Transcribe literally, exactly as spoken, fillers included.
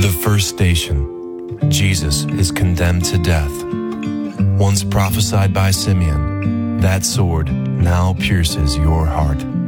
The first station, Jesus is condemned to death. Once prophesied by Simeon, that sword now pierces your heart.